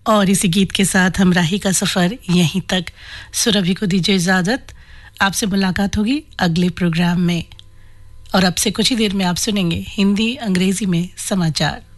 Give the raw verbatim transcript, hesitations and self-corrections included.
और इसी गीत के साथ हमराही का सफ़र यहीं तक। सुरभि को दीजिए इजाज़त। आपसे मुलाकात होगी अगले प्रोग्राम में और अब से कुछ ही देर में आप सुनेंगे हिंदी अंग्रेजी में समाचार।